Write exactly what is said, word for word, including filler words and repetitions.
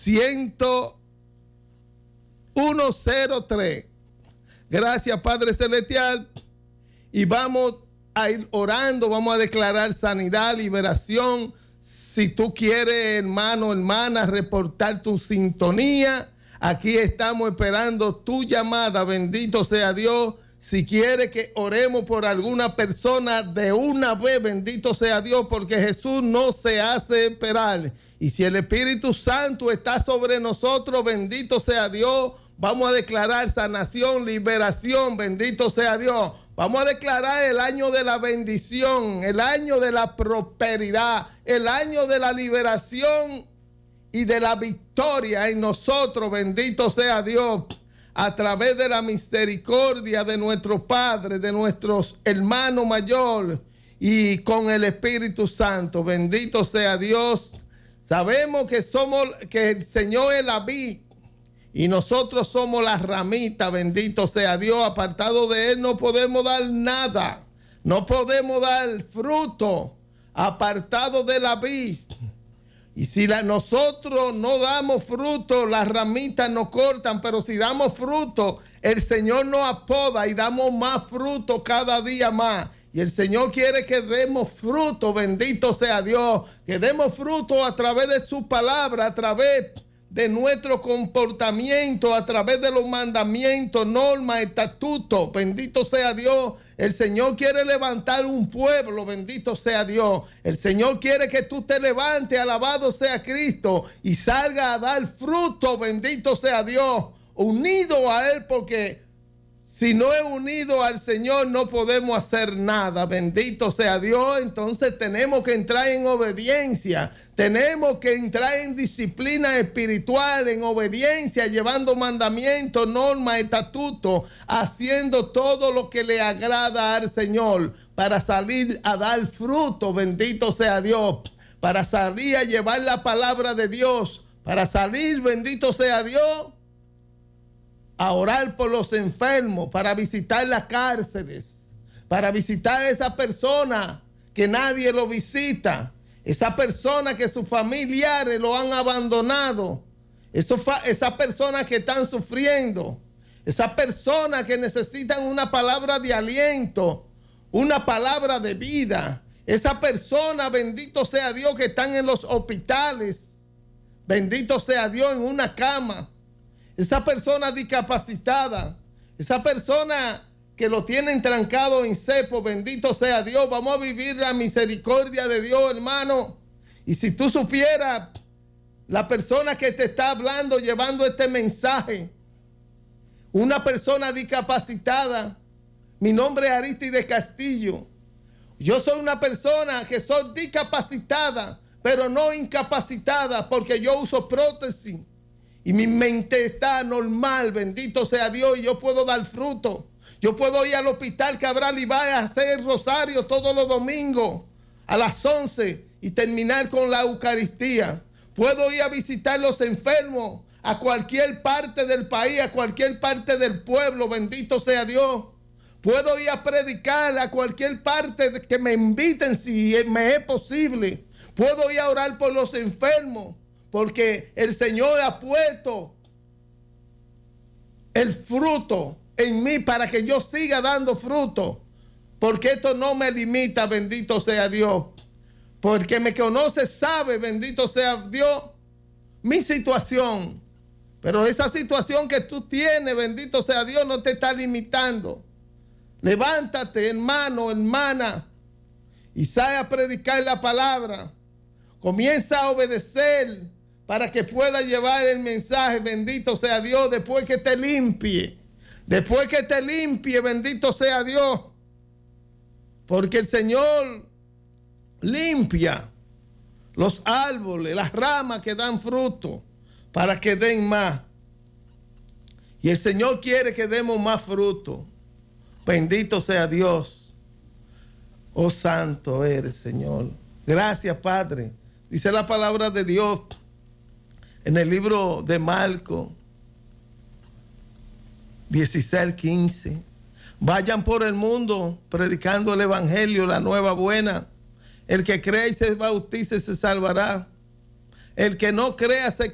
ciento tres. Gracias, Padre Celestial. Y vamos a ir orando, vamos a declarar sanidad, liberación. Si tú quieres, hermano, hermana, reportar tu sintonía, aquí estamos esperando tu llamada. Bendito sea Dios. Si quiere que oremos por alguna persona de una vez, bendito sea Dios, porque Jesús no se hace esperar. Y si el Espíritu Santo está sobre nosotros, bendito sea Dios, vamos a declarar sanación, liberación, bendito sea Dios. Vamos a declarar el año de la bendición, el año de la prosperidad, el año de la liberación y de la victoria en nosotros, bendito sea Dios. A través de la misericordia de nuestro Padre, de nuestros hermanos mayores y con el Espíritu Santo. Bendito sea Dios. Sabemos que somos, que el Señor es la vid y nosotros somos las ramitas. Bendito sea Dios. Apartado de Él no podemos dar nada. No podemos dar fruto apartado de la vid. Y si la, nosotros no damos fruto, las ramitas nos cortan, pero si damos fruto, el Señor nos apoda y damos más fruto cada día más. Y el Señor quiere que demos fruto, bendito sea Dios, que demos fruto a través de su palabra, a través de nuestro comportamiento, a través de los mandamientos, normas, estatutos, bendito sea Dios. El Señor quiere levantar un pueblo, bendito sea Dios. El Señor quiere que tú te levantes, alabado sea Cristo, y salga a dar fruto, bendito sea Dios, unido a Él, porque si no es unido al Señor no podemos hacer nada, bendito sea Dios. Entonces tenemos que entrar en obediencia, tenemos que entrar en disciplina espiritual, en obediencia, llevando mandamientos, normas, estatutos, haciendo todo lo que le agrada al Señor para salir a dar fruto, bendito sea Dios, para salir a llevar la palabra de Dios, para salir, bendito sea Dios, a orar por los enfermos, para visitar las cárceles, para visitar a esa persona que nadie lo visita, esa persona que sus familiares lo han abandonado, esas personas que están sufriendo, esas personas que necesitan una palabra de aliento, una palabra de vida, esa persona, bendito sea Dios, que están en los hospitales, bendito sea Dios, en una cama. Esa persona discapacitada, esa persona que lo tienen trancado en cepo, bendito sea Dios. Vamos a vivir la misericordia de Dios, hermano. Y si tú supieras, la persona que te está hablando, llevando este mensaje, una persona discapacitada, mi nombre es Aristides Castillo. Yo soy una persona que soy discapacitada, pero no incapacitada, porque yo uso prótesis. Y mi mente está normal, bendito sea Dios, y yo puedo dar fruto. Yo puedo ir al hospital Cabral y a hacer el rosario todos los domingos a las once y terminar con la Eucaristía. Puedo ir a visitar los enfermos a cualquier parte del país, a cualquier parte del pueblo, bendito sea Dios. Puedo ir a predicar a cualquier parte que me inviten si me es posible. Puedo ir a orar por los enfermos, porque el Señor ha puesto el fruto en mí para que yo siga dando fruto. Porque esto no me limita, bendito sea Dios. Porque me conoce, sabe, bendito sea Dios, mi situación. Pero esa situación que tú tienes, bendito sea Dios, no te está limitando. Levántate, hermano, hermana, y sal a predicar la palabra. Comienza a obedecer para que pueda llevar el mensaje, bendito sea Dios, después que te limpie, después que te limpie, bendito sea Dios, porque el Señor limpia los árboles, las ramas que dan fruto, para que den más, y el Señor quiere que demos más fruto, bendito sea Dios. Oh, santo eres, Señor. Gracias, Padre. Dice la palabra de Dios en el libro de Marcos dieciséis, quince. Vayan por el mundo predicando el evangelio, la nueva buena. El que cree y se bautice se salvará. El que no crea se